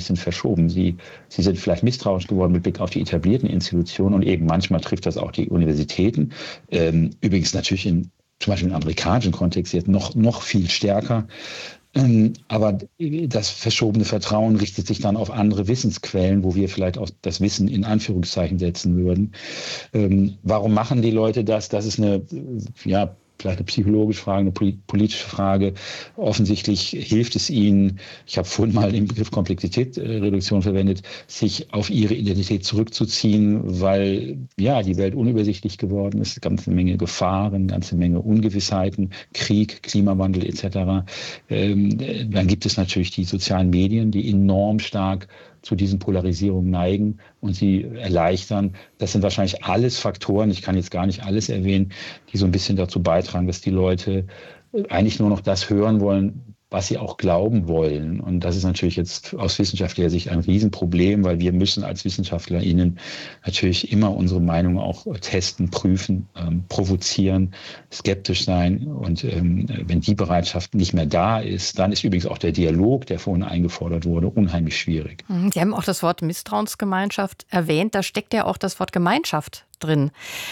bisschen verschoben. Sie sind vielleicht misstrauisch geworden mit Blick auf die etablierten Institutionen und eben manchmal trifft das auch die Universitäten. Übrigens natürlich zum Beispiel im amerikanischen Kontext jetzt noch viel stärker. Aber das verschobene Vertrauen richtet sich dann auf andere Wissensquellen, wo wir vielleicht auch das Wissen in Anführungszeichen setzen würden. Warum machen die Leute das? Das ist vielleicht eine psychologische Frage, eine politische Frage. Offensichtlich hilft es ihnen, ich habe vorhin mal den Begriff Komplexitätsreduktion verwendet, sich auf ihre Identität zurückzuziehen, weil die Welt unübersichtlich geworden ist, eine ganze Menge Gefahren, eine ganze Menge Ungewissheiten, Krieg, Klimawandel etc. Dann gibt es natürlich die sozialen Medien, die enorm stark zu diesen Polarisierungen neigen und sie erleichtern. Das sind wahrscheinlich alles Faktoren, ich kann jetzt gar nicht alles erwähnen, die so ein bisschen dazu beitragen, dass die Leute eigentlich nur noch das hören wollen, was sie auch glauben wollen. Und das ist natürlich jetzt aus wissenschaftlicher Sicht ein Riesenproblem, weil wir müssen als WissenschaftlerInnen natürlich immer unsere Meinung auch testen, prüfen, provozieren, skeptisch sein. Und wenn die Bereitschaft nicht mehr da ist, dann ist übrigens auch der Dialog, der vorhin eingefordert wurde, unheimlich schwierig. Sie haben auch das Wort Misstrauensgemeinschaft erwähnt. Da steckt ja auch das Wort Gemeinschaft drin.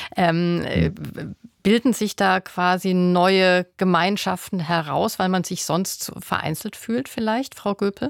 Bilden sich da quasi neue Gemeinschaften heraus, weil man sich sonst vereinzelt fühlt vielleicht, Frau Göpel?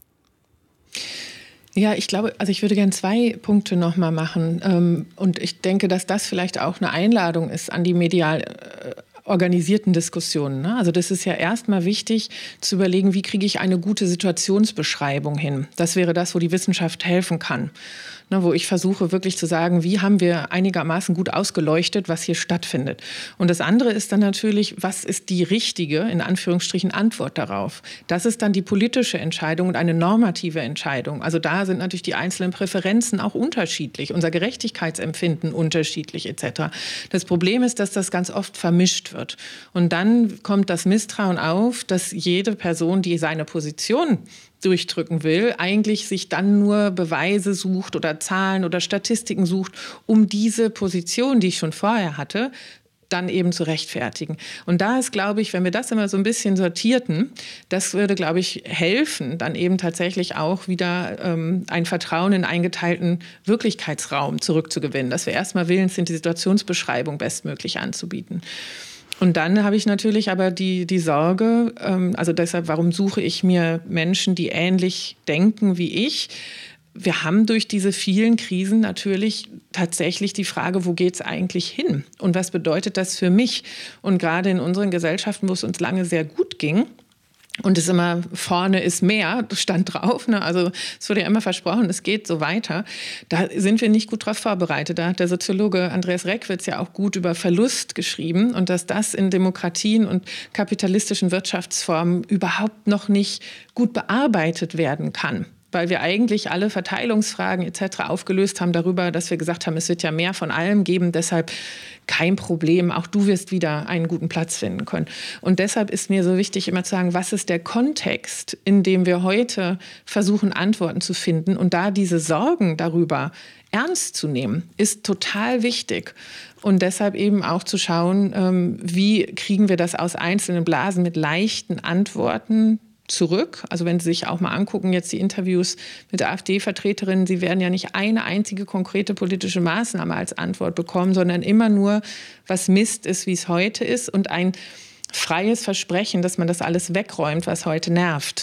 Ja, ich glaube, ich würde gerne 2 Punkte nochmal machen. Und ich denke, dass das vielleicht auch eine Einladung ist an die medial organisierten Diskussionen. Also das ist ja erstmal wichtig zu überlegen, wie kriege ich eine gute Situationsbeschreibung hin. Das wäre das, wo die Wissenschaft helfen kann. Wo ich versuche wirklich zu sagen, wie haben wir einigermaßen gut ausgeleuchtet, was hier stattfindet. Und das andere ist dann natürlich, was ist die richtige, in Anführungsstrichen, Antwort darauf. Das ist dann die politische Entscheidung und eine normative Entscheidung. Also da sind natürlich die einzelnen Präferenzen auch unterschiedlich, unser Gerechtigkeitsempfinden unterschiedlich etc. Das Problem ist, dass das ganz oft vermischt wird. Und dann kommt das Misstrauen auf, dass jede Person, die seine Position durchdrücken will, eigentlich sich dann nur Beweise sucht oder Zahlen oder Statistiken sucht, um diese Position, die ich schon vorher hatte, dann eben zu rechtfertigen. Und da ist, glaube ich, wenn wir das immer so ein bisschen sortierten, das würde, glaube ich, helfen, dann eben tatsächlich auch wieder ein Vertrauen in eingeteilten Wirklichkeitsraum zurückzugewinnen, dass wir erstmal willens sind, die Situationsbeschreibung bestmöglich anzubieten. Und dann habe ich natürlich aber die Sorge, also deshalb, warum suche ich mir Menschen, die ähnlich denken wie ich? Wir haben durch diese vielen Krisen natürlich tatsächlich die Frage, wo geht es eigentlich hin? Und was bedeutet das für mich? Und gerade in unseren Gesellschaften, wo es uns lange sehr gut ging, und es immer vorne ist mehr, stand drauf. Also es wurde ja immer versprochen, es geht so weiter. Da sind wir nicht gut drauf vorbereitet. Da hat der Soziologe Andreas Reckwitz ja auch gut über Verlust geschrieben und dass das in Demokratien und kapitalistischen Wirtschaftsformen überhaupt noch nicht gut bearbeitet werden kann. Weil wir eigentlich alle Verteilungsfragen etc. aufgelöst haben darüber, dass wir gesagt haben, es wird ja mehr von allem geben, deshalb kein Problem, auch du wirst wieder einen guten Platz finden können. Und deshalb ist mir so wichtig, immer zu sagen, was ist der Kontext, in dem wir heute versuchen, Antworten zu finden und da diese Sorgen darüber ernst zu nehmen, ist total wichtig. Und deshalb eben auch zu schauen, wie kriegen wir das aus einzelnen Blasen mit leichten Antworten zurück. Also wenn Sie sich auch mal angucken, jetzt die Interviews mit AfD-Vertreterinnen, sie werden ja nicht eine einzige konkrete politische Maßnahme als Antwort bekommen, sondern immer nur, was Mist ist, wie es heute ist und ein freies Versprechen, dass man das alles wegräumt, was heute nervt.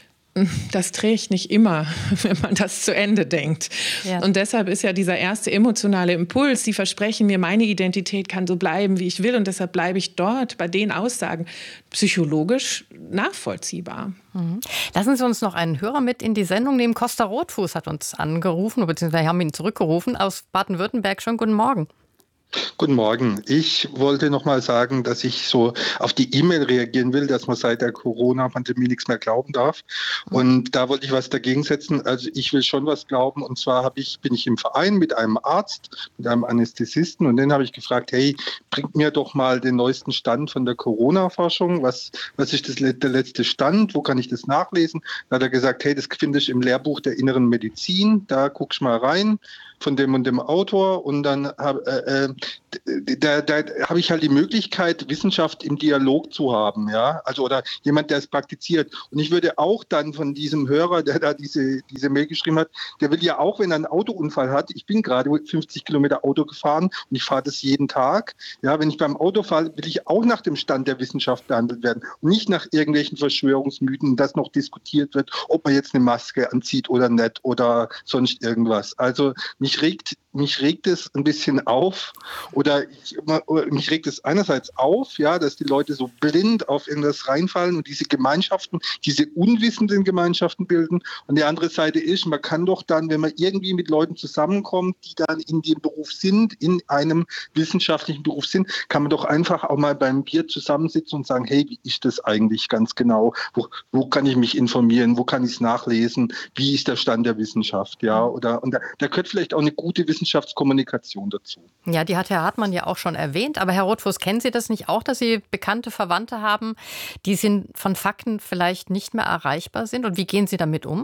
Das trägt nicht immer, wenn man das zu Ende denkt. Ja. Und deshalb ist ja dieser erste emotionale Impuls, die versprechen mir, meine Identität kann so bleiben, wie ich will und deshalb bleibe ich dort bei den Aussagen psychologisch nachvollziehbar. Lassen Sie uns noch einen Hörer mit in die Sendung nehmen. Costa Rotfuß hat uns angerufen, beziehungsweise haben ihn zurückgerufen aus Baden-Württemberg. Schönen guten Morgen. Guten Morgen. Ich wollte noch mal sagen, dass ich so auf die E-Mail reagieren will, dass man seit der Corona-Pandemie nichts mehr glauben darf. Und da wollte ich was dagegen setzen. Also ich will schon was glauben. Und zwar bin ich im Verein mit einem Arzt, mit einem Anästhesisten. Und den habe ich gefragt, hey, bringt mir doch mal den neuesten Stand von der Corona-Forschung. Was ist der letzte Stand? Wo kann ich das nachlesen? Da hat er gesagt, hey, das finde ich im Lehrbuch der Inneren Medizin. Da guckst mal rein. von dem und dem Autor und dann da habe ich halt die Möglichkeit, Wissenschaft im Dialog zu haben, ja, also oder jemand, der es praktiziert. Und ich würde auch dann von diesem Hörer, der da diese Mail geschrieben hat, der will ja auch, wenn er einen Autounfall hat, ich bin gerade 50 Kilometer Auto gefahren und ich fahre das jeden Tag, ja, wenn ich beim Auto fahre, will ich auch nach dem Stand der Wissenschaft behandelt werden und nicht nach irgendwelchen Verschwörungsmythen, dass noch diskutiert wird, ob man jetzt eine Maske anzieht oder nicht oder sonst irgendwas. Also mich regt es ein bisschen auf oder mich regt es einerseits auf, ja, dass die Leute so blind auf irgendwas reinfallen und diese Gemeinschaften, diese unwissenden Gemeinschaften bilden. Und die andere Seite ist, man kann doch dann, wenn man irgendwie mit Leuten zusammenkommt, die dann in dem Beruf sind, in einem wissenschaftlichen Beruf sind, kann man doch einfach auch mal beim Bier zusammensitzen und sagen, hey, wie ist das eigentlich ganz genau? Wo kann ich mich informieren? Wo kann ich es nachlesen? Wie ist der Stand der Wissenschaft? Ja, und da gehört vielleicht auch eine gute Wissenschaftskommunikation dazu. Ja, die hat Herr Hartmann ja auch schon erwähnt. Aber Herr Rothfuss, kennen Sie das nicht auch, dass Sie bekannte Verwandte haben, die von Fakten vielleicht nicht mehr erreichbar sind? Und wie gehen Sie damit um?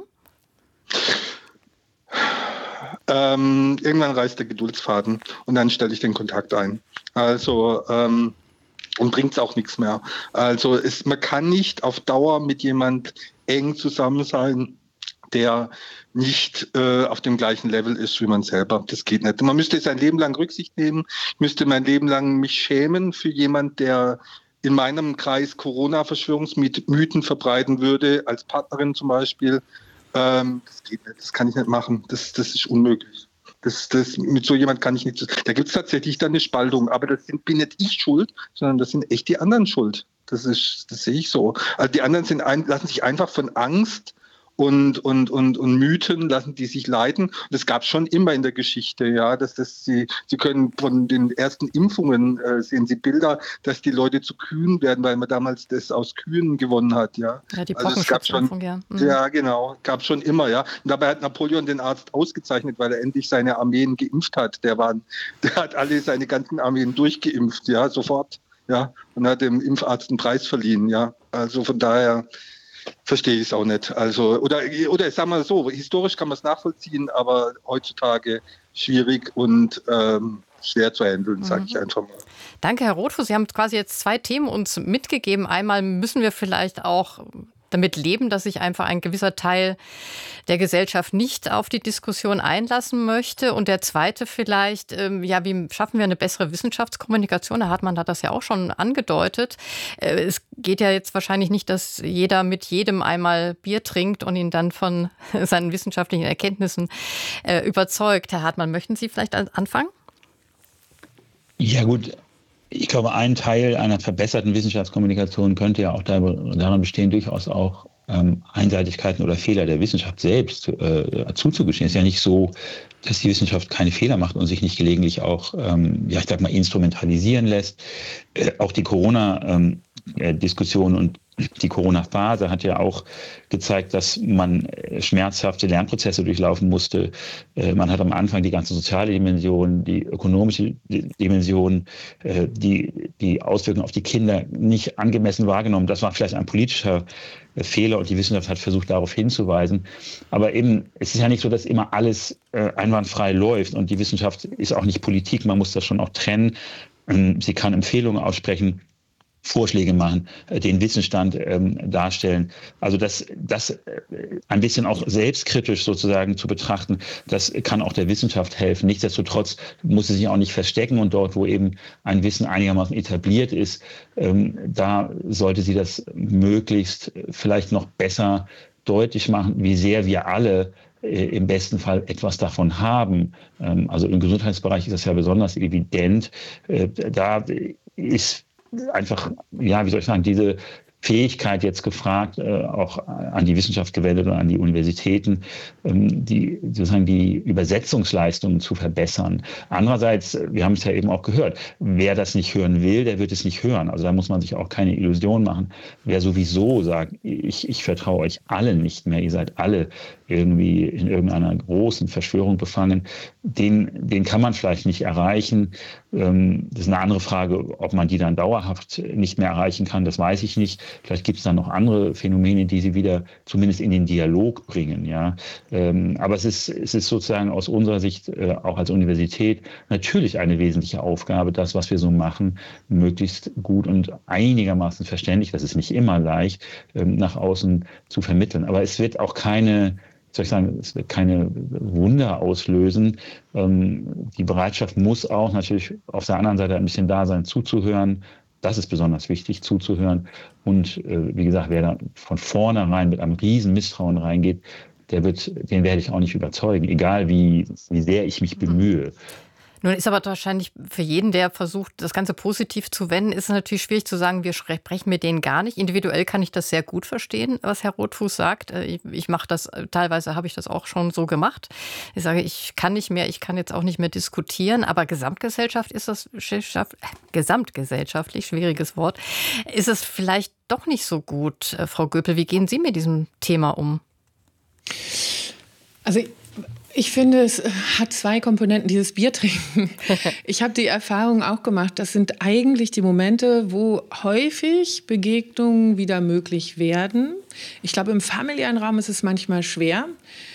Irgendwann reißt der Geduldsfaden und dann stelle ich den Kontakt ein. Also und bringt es auch nichts mehr. Also man kann nicht auf Dauer mit jemand eng zusammen sein, der nicht auf dem gleichen Level ist wie man selber. Das geht nicht. Man müsste sein Leben lang Rücksicht nehmen. Ich müsste mein Leben lang mich schämen für jemand, der in meinem Kreis Corona-Verschwörungsmythen verbreiten würde, als Partnerin zum Beispiel. Das geht nicht. Das kann ich nicht machen. Das ist unmöglich. Mit so jemand kann ich nicht. Da gibt es tatsächlich dann eine Spaltung. Aber bin nicht ich schuld, sondern das sind echt die anderen schuld. Das sehe ich so. Also die anderen lassen sich einfach von Angst und Mythen lassen die sich leiten. Und das gab es schon immer in der Geschichte, ja, Sie können von den ersten Impfungen sehen Sie Bilder, dass die Leute zu Kühen werden, weil man damals das aus Kühen gewonnen hat, ja. Ja, die Pockenschutzimpfung, ja. Ja, genau, gab es schon immer, ja. Und dabei hat Napoleon den Arzt ausgezeichnet, weil er endlich seine Armeen geimpft hat. Der hat seine ganzen Armeen durchgeimpft, ja, sofort, ja, und hat dem Impfarzt einen Preis verliehen, ja. Also von daher verstehe ich es auch nicht. Also, oder ich sage mal so, historisch kann man es nachvollziehen, aber heutzutage schwierig und schwer zu handeln, sage ich einfach mal. Danke, Herr Rothfuss. Sie haben quasi jetzt 2 Themen uns mitgegeben. Einmal müssen wir vielleicht auch damit leben, dass sich einfach ein gewisser Teil der Gesellschaft nicht auf die Diskussion einlassen möchte. Und der zweite vielleicht, wie schaffen wir eine bessere Wissenschaftskommunikation? Herr Hartmann hat das ja auch schon angedeutet. Es geht ja jetzt wahrscheinlich nicht, dass jeder mit jedem einmal Bier trinkt und ihn dann von seinen wissenschaftlichen Erkenntnissen überzeugt. Herr Hartmann, möchten Sie vielleicht anfangen? Ja gut, ich glaube, ein Teil einer verbesserten Wissenschaftskommunikation könnte ja auch daran bestehen, durchaus auch Einseitigkeiten oder Fehler der Wissenschaft selbst zuzugestehen. Es ist ja nicht so, dass die Wissenschaft keine Fehler macht und sich nicht gelegentlich auch, instrumentalisieren lässt. Auch die Corona-Diskussion und die Corona-Phase hat ja auch gezeigt, dass man schmerzhafte Lernprozesse durchlaufen musste. Man hat am Anfang die ganze soziale Dimension, die ökonomische Dimension, die Auswirkungen auf die Kinder nicht angemessen wahrgenommen. Das war vielleicht ein politischer Fehler und die Wissenschaft hat versucht, darauf hinzuweisen. Aber eben, es ist ja nicht so, dass immer alles einwandfrei läuft und die Wissenschaft ist auch nicht Politik. Man muss das schon auch trennen. Sie kann Empfehlungen aussprechen, Vorschläge machen, den Wissensstand darstellen. Also das ein bisschen auch selbstkritisch sozusagen zu betrachten, das kann auch der Wissenschaft helfen. Nichtsdestotrotz muss sie sich auch nicht verstecken und dort, wo eben ein Wissen einigermaßen etabliert ist, da sollte sie das möglichst vielleicht noch besser deutlich machen, wie sehr wir alle im besten Fall etwas davon haben. Also im Gesundheitsbereich ist das ja besonders evident. Da ist einfach, diese Fähigkeit jetzt gefragt, auch an die Wissenschaft gewendet oder an die Universitäten, die Übersetzungsleistungen zu verbessern. Andererseits, wir haben es ja eben auch gehört, wer das nicht hören will, der wird es nicht hören. Also da muss man sich auch keine Illusion machen. Wer sowieso sagt, ich vertraue euch alle nicht mehr, ihr seid alle irgendwie in irgendeiner großen Verschwörung befangen, den kann man vielleicht nicht erreichen. Das ist eine andere Frage, ob man die dann dauerhaft nicht mehr erreichen kann, das weiß ich nicht. Vielleicht gibt es dann noch andere Phänomene, die sie wieder zumindest in den Dialog bringen. Ja. Aber es ist sozusagen aus unserer Sicht auch als Universität natürlich eine wesentliche Aufgabe, das, was wir so machen, möglichst gut und einigermaßen verständlich, das ist nicht immer leicht, nach außen zu vermitteln. Aber es wird auch es wird keine Wunder auslösen. Die Bereitschaft muss auch natürlich auf der anderen Seite ein bisschen da sein, zuzuhören. Das ist besonders wichtig, zuzuhören. Und wie gesagt, wer da von vornherein mit einem riesen Misstrauen reingeht, den werde ich auch nicht überzeugen, egal wie sehr ich mich bemühe. Nun ist aber wahrscheinlich für jeden, der versucht, das Ganze positiv zu wenden, ist es natürlich schwierig zu sagen, wir sprechen mit denen gar nicht. Individuell kann ich das sehr gut verstehen, was Herr Rothfuß sagt. Ich mache das, teilweise habe ich das auch schon so gemacht. Ich sage, ich kann nicht mehr, ich kann jetzt auch nicht mehr diskutieren, aber gesamtgesellschaftlich, schwieriges Wort, ist es vielleicht doch nicht so gut. Frau Göpel, wie gehen Sie mit diesem Thema um? Also ich finde, es hat zwei Komponenten, dieses Biertrinken. Ich habe die Erfahrung auch gemacht, das sind eigentlich die Momente, wo häufig Begegnungen wieder möglich werden. Ich glaube, im familiären Raum ist es manchmal schwer.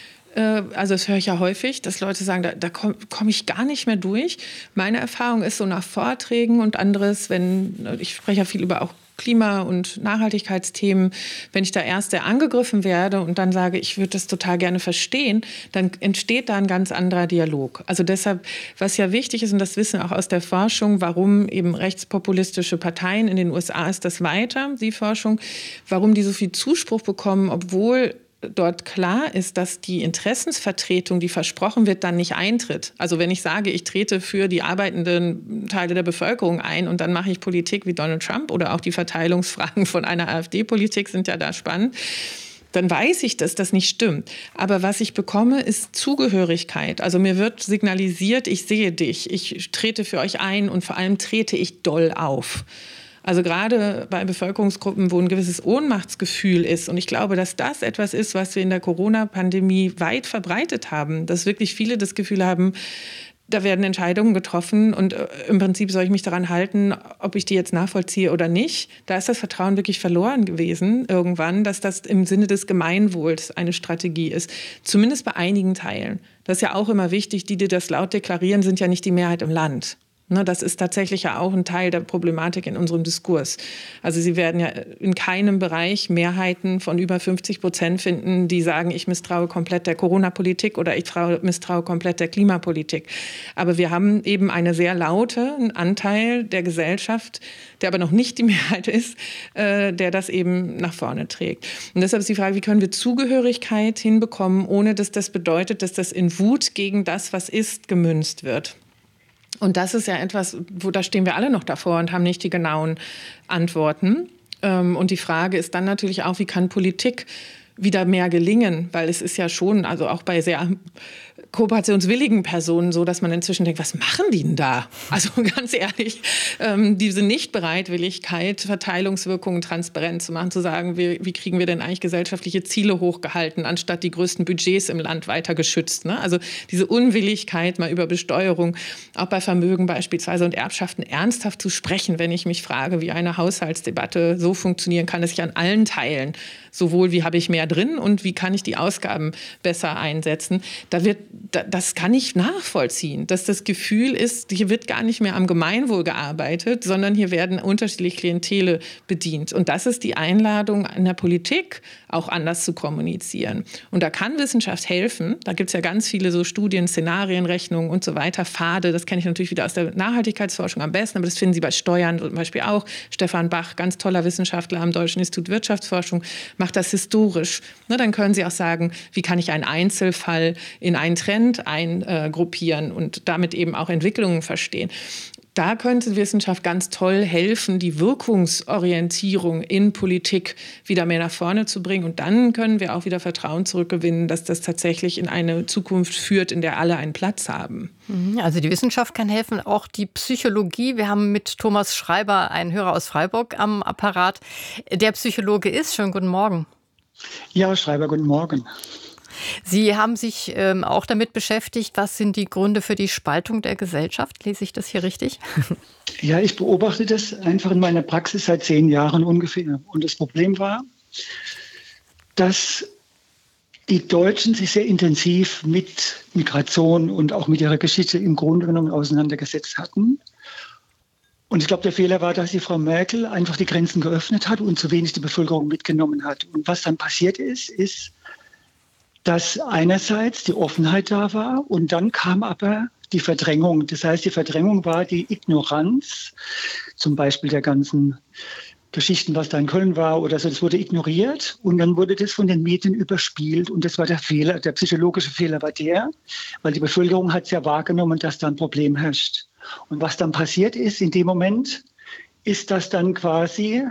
Also das höre ich ja häufig, dass Leute sagen, da komme ich gar nicht mehr durch. Meine Erfahrung ist so nach Vorträgen und anderes, ich spreche ja viel über auch Klima- und Nachhaltigkeitsthemen, wenn ich da erst sehr angegriffen werde und dann sage, ich würde das total gerne verstehen, dann entsteht da ein ganz anderer Dialog. Also deshalb, was ja wichtig ist, und das wissen auch aus der Forschung, warum eben rechtspopulistische Parteien in den USA ist das weiter, die Forschung, warum die so viel Zuspruch bekommen, obwohl dort klar ist, dass die Interessensvertretung, die versprochen wird, dann nicht eintritt. Also wenn ich sage, ich trete für die arbeitenden Teile der Bevölkerung ein und dann mache ich Politik wie Donald Trump oder auch die Verteilungsfragen von einer AfD-Politik sind ja da spannend, dann weiß ich, dass das nicht stimmt. Aber was ich bekomme, ist Zugehörigkeit. Also mir wird signalisiert, ich sehe dich, ich trete für euch ein und vor allem trete ich doll auf. Also gerade bei Bevölkerungsgruppen, wo ein gewisses Ohnmachtsgefühl ist. Und ich glaube, dass das etwas ist, was wir in der Corona-Pandemie weit verbreitet haben. Dass wirklich viele das Gefühl haben, da werden Entscheidungen getroffen und im Prinzip soll ich mich daran halten, ob ich die jetzt nachvollziehe oder nicht. Da ist das Vertrauen wirklich verloren gewesen irgendwann, dass das im Sinne des Gemeinwohls eine Strategie ist. Zumindest bei einigen Teilen. Das ist ja auch immer wichtig, die das laut deklarieren, sind ja nicht die Mehrheit im Land. Das ist tatsächlich ja auch ein Teil der Problematik in unserem Diskurs. Also Sie werden ja in keinem Bereich Mehrheiten von über 50% finden, die sagen, ich misstraue komplett der Corona-Politik oder ich misstraue komplett der Klimapolitik. Aber wir haben eben einen sehr lauten Anteil der Gesellschaft, der aber noch nicht die Mehrheit ist, der das eben nach vorne trägt. Und deshalb ist die Frage, wie können wir Zugehörigkeit hinbekommen, ohne dass das bedeutet, dass das in Wut gegen das, was ist, gemünzt wird. Und das ist ja etwas, da stehen wir alle noch davor und haben nicht die genauen Antworten. Und die Frage ist dann natürlich auch, wie kann Politik wieder mehr gelingen? Weil es ist ja schon, also auch bei sehr kooperationswilligen Personen so, dass man inzwischen denkt, was machen die denn da? Also ganz ehrlich, diese Nichtbereitwilligkeit, Verteilungswirkungen transparent zu machen, zu sagen, wie kriegen wir denn eigentlich gesellschaftliche Ziele hochgehalten, anstatt die größten Budgets im Land weiter geschützt. Ne? Also diese Unwilligkeit, mal über Besteuerung, auch bei Vermögen beispielsweise und Erbschaften ernsthaft zu sprechen, wenn ich mich frage, wie eine Haushaltsdebatte so funktionieren kann, dass ich an allen Teilen, sowohl wie habe ich mehr drin und wie kann ich die Ausgaben besser einsetzen, das kann ich nachvollziehen, dass das Gefühl ist, hier wird gar nicht mehr am Gemeinwohl gearbeitet, sondern hier werden unterschiedliche Klientele bedient. Und das ist die Einladung an der Politik, auch anders zu kommunizieren. Und da kann Wissenschaft helfen. Da gibt es ja ganz viele so Studien, Szenarienrechnungen und so weiter, Pfade. Das kenne ich natürlich wieder aus der Nachhaltigkeitsforschung am besten, aber das finden Sie bei Steuern zum Beispiel auch. Stefan Bach, ganz toller Wissenschaftler am Deutschen Institut Wirtschaftsforschung, macht das historisch. Dann können Sie auch sagen, wie kann ich einen Einzelfall in einen Trend eingruppieren und damit eben auch Entwicklungen verstehen. Da könnte Wissenschaft ganz toll helfen, die Wirkungsorientierung in Politik wieder mehr nach vorne zu bringen. Und dann können wir auch wieder Vertrauen zurückgewinnen, dass das tatsächlich in eine Zukunft führt, in der alle einen Platz haben. Also die Wissenschaft kann helfen, auch die Psychologie. Wir haben mit Thomas Schreiber einen Hörer aus Freiburg am Apparat, der Psychologe ist. Schönen guten Morgen. Ja, Schreiber, guten Morgen. Sie haben sich auch damit beschäftigt, was sind die Gründe für die Spaltung der Gesellschaft? Lese ich das hier richtig? Ja, ich beobachte das einfach in meiner Praxis seit 10 Jahren ungefähr. Und das Problem war, dass die Deutschen sich sehr intensiv mit Migration und auch mit ihrer Geschichte im Grunde genommen auseinandergesetzt hatten. Und ich glaube, der Fehler war, dass die Frau Merkel einfach die Grenzen geöffnet hat und zu wenig die Bevölkerung mitgenommen hat. Und was dann passiert ist, dass einerseits die Offenheit da war und dann kam aber die Verdrängung. Das heißt, die Verdrängung war die Ignoranz, zum Beispiel der ganzen Geschichten, was da in Köln war oder so, das wurde ignoriert und dann wurde das von den Medien überspielt und das war der Fehler, der psychologische Fehler war der, weil die Bevölkerung hat es ja wahrgenommen, dass da ein Problem herrscht. Und was dann passiert ist in dem Moment, ist, dass dann quasi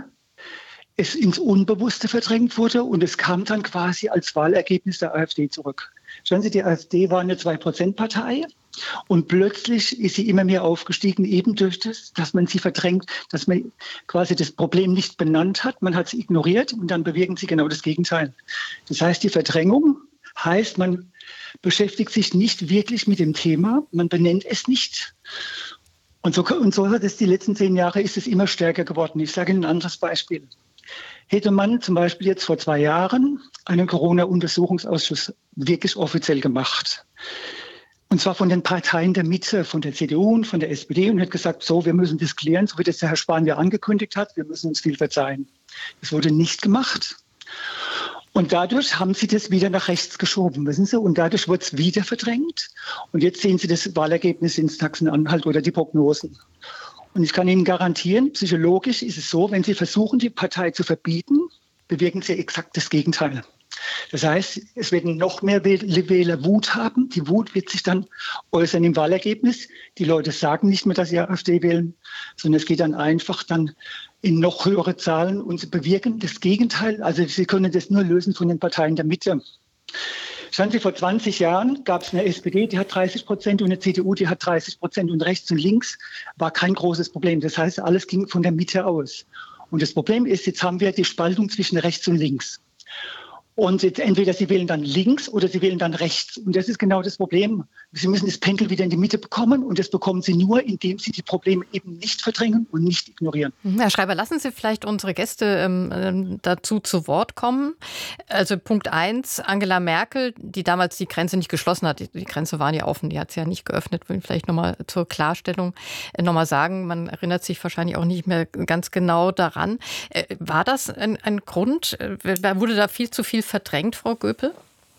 es ins Unbewusste verdrängt wurde und es kam dann quasi als Wahlergebnis der AfD zurück. Schauen Sie, die AfD war eine 2%-Partei und plötzlich ist sie immer mehr aufgestiegen, eben durch das, dass man sie verdrängt, dass man quasi das Problem nicht benannt hat, man hat es ignoriert und dann bewirken sie genau das Gegenteil. Das heißt, die Verdrängung heißt, man beschäftigt sich nicht wirklich mit dem Thema, man benennt es nicht. Und so hat es die letzten 10 Jahre ist es immer stärker geworden. Ich sage Ihnen ein anderes Beispiel. Hätte man zum Beispiel jetzt vor 2 Jahren einen Corona-Untersuchungsausschuss wirklich offiziell gemacht, und zwar von den Parteien der Mitte, von der CDU und von der SPD und hat gesagt, so, wir müssen das klären, so wie das der Herr Spahn ja angekündigt hat, wir müssen uns viel verzeihen. Das wurde nicht gemacht. Und dadurch haben sie das wieder nach rechts geschoben, wissen Sie? Und dadurch wurde es wieder verdrängt. Und jetzt sehen Sie das Wahlergebnis in Sachsen-Anhalt oder die Prognosen. Und ich kann Ihnen garantieren, psychologisch ist es so, wenn Sie versuchen, die Partei zu verbieten, bewirken Sie exakt das Gegenteil. Das heißt, es werden noch mehr Wähler Wut haben. Die Wut wird sich dann äußern im Wahlergebnis. Die Leute sagen nicht mehr, dass sie AfD wählen, sondern es geht dann einfach dann in noch höhere Zahlen und sie bewirken das Gegenteil. Also sie können das nur lösen von den Parteien der Mitte. Schauen Sie, vor 20 Jahren gab es eine SPD, die hat 30% und eine CDU, die hat 30% und rechts und links war kein großes Problem. Das heißt, alles ging von der Mitte aus. Und das Problem ist, jetzt haben wir die Spaltung zwischen rechts und links. Und jetzt entweder Sie wählen dann links oder Sie wählen dann rechts. Und das ist genau das Problem. Sie müssen das Pendel wieder in die Mitte bekommen. Und das bekommen Sie nur, indem Sie die Probleme eben nicht verdrängen und nicht ignorieren. Herr Schreiber, lassen Sie vielleicht unsere Gäste dazu zu Wort kommen. Also Punkt 1, Angela Merkel, die damals die Grenze nicht geschlossen hat. Die Grenze war ja offen, die hat sie ja nicht geöffnet. Will ich vielleicht nochmal zur Klarstellung nochmal sagen. Man erinnert sich wahrscheinlich auch nicht mehr ganz genau daran. War das ein Grund? Wurde da viel zu viel verdrängt, Frau Göpel?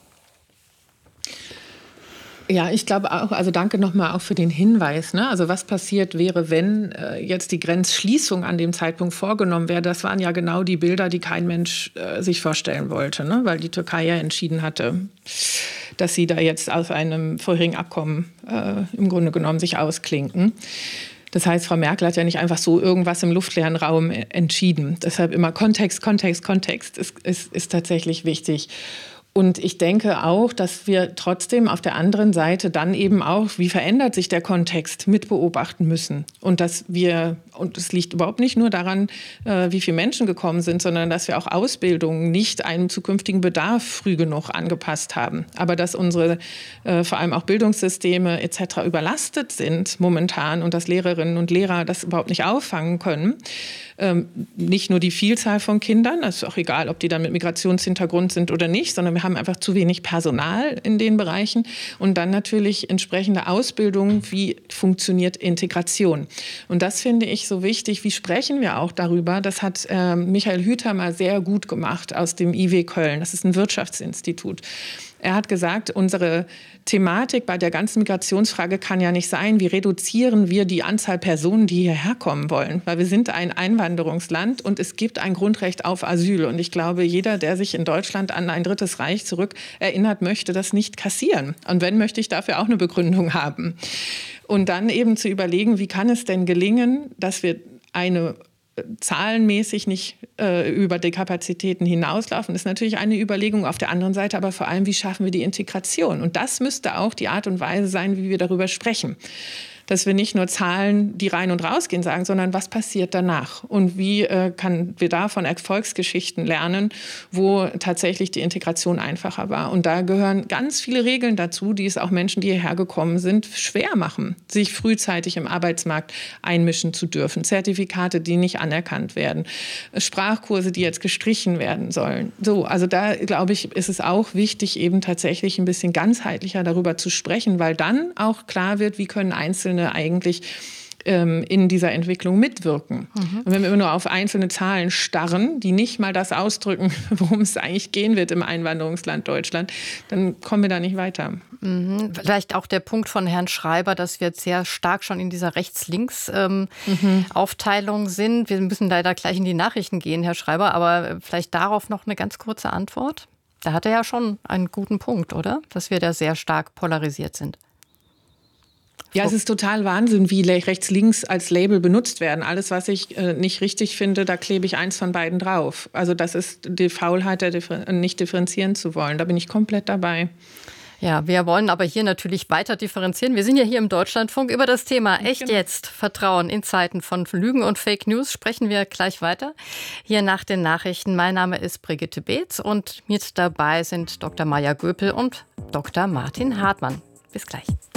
Ja, ich glaube auch, also danke nochmal auch für den Hinweis. Ne? Also was passiert wäre, wenn jetzt die Grenzschließung an dem Zeitpunkt vorgenommen wäre, das waren ja genau die Bilder, die kein Mensch sich vorstellen wollte, ne? Weil die Türkei ja entschieden hatte, dass sie da jetzt aus einem vorherigen Abkommen im Grunde genommen sich ausklinken. Das heißt, Frau Merkel hat ja nicht einfach so irgendwas im luftleeren Raum entschieden. Deshalb immer Kontext ist tatsächlich wichtig. Und ich denke auch, dass wir trotzdem auf der anderen Seite dann eben auch, wie verändert sich der Kontext, mit beobachten müssen. Und dass wir, und es liegt überhaupt nicht nur daran, wie viele Menschen gekommen sind, sondern dass wir auch Ausbildungen nicht einem zukünftigen Bedarf früh genug angepasst haben. Aber dass unsere vor allem auch Bildungssysteme etc. überlastet sind momentan und dass Lehrerinnen und Lehrer das überhaupt nicht auffangen können. Nicht nur die Vielzahl von Kindern, es ist auch egal, ob die dann mit Migrationshintergrund sind oder nicht, sondern wir haben einfach zu wenig Personal in den Bereichen und dann natürlich entsprechende Ausbildung, wie funktioniert Integration. Und das finde ich so wichtig, wie sprechen wir auch darüber, das hat Michael Hüter mal sehr gut gemacht aus dem IW Köln, das ist ein Wirtschaftsinstitut. Er hat gesagt, unsere Thematik bei der ganzen Migrationsfrage kann ja nicht sein, wie reduzieren wir die Anzahl Personen, die hierher kommen wollen. Weil wir sind ein Einwanderungsland und es gibt ein Grundrecht auf Asyl. Und ich glaube, jeder, der sich in Deutschland an ein Drittes Reich zurück erinnert, möchte das nicht kassieren. Und wenn, möchte ich dafür auch eine Begründung haben. Und dann eben zu überlegen, wie kann es denn gelingen, dass wir eine zahlenmäßig nicht über die Kapazitäten hinauslaufen, ist natürlich eine Überlegung. Auf der anderen Seite aber vor allem, wie schaffen wir die Integration? Und das müsste auch die Art und Weise sein, wie wir darüber sprechen. dass wir nicht nur Zahlen, die rein und rausgehen, sagen, sondern was passiert danach und wie können wir da von Erfolgsgeschichten lernen, wo tatsächlich die Integration einfacher war. Und da gehören ganz viele Regeln dazu, die es auch Menschen, die hierher gekommen sind, schwer machen, sich frühzeitig im Arbeitsmarkt einmischen zu dürfen. Zertifikate, die nicht anerkannt werden. Sprachkurse, die jetzt gestrichen werden sollen. So, also da, glaube ich, ist es auch wichtig, eben tatsächlich ein bisschen ganzheitlicher darüber zu sprechen, weil dann auch klar wird, wie können Einzelne eigentlich in dieser Entwicklung mitwirken. Und wenn wir immer nur auf einzelne Zahlen starren, die nicht mal das ausdrücken, worum es eigentlich gehen wird im Einwanderungsland Deutschland, dann kommen wir da nicht weiter. Vielleicht auch der Punkt von Herrn Schreiber, dass wir jetzt sehr stark schon in dieser Rechts-Links-Aufteilung sind. Wir müssen leider gleich in die Nachrichten gehen, Herr Schreiber, aber vielleicht darauf noch eine ganz kurze Antwort. Da hat er ja schon einen guten Punkt, oder? Dass wir da sehr stark polarisiert sind. Ja, es ist total Wahnsinn, wie rechts-links als Label benutzt werden. Alles, was ich nicht richtig finde, da klebe ich eins von beiden drauf. Also das ist die Faulheit, nicht differenzieren zu wollen. Da bin ich komplett dabei. Ja, wir wollen aber hier natürlich weiter differenzieren. Wir sind ja hier im Deutschlandfunk über das Thema Echt jetzt Vertrauen in Zeiten von Lügen und Fake News sprechen wir gleich weiter. Hier nach den Nachrichten. Mein Name ist Brigitte Beetz und mit dabei sind Dr. Maja Göpel und Dr. Martin Hartmann. Bis gleich.